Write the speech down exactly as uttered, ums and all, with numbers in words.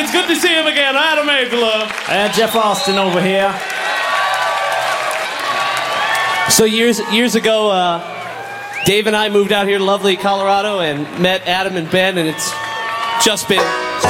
It's good to see him again. Adam Agelow. And Jeff Austin over here. So years years ago, uh, Dave and I moved out here to lovely Colorado and met Adam and Ben, and it's just been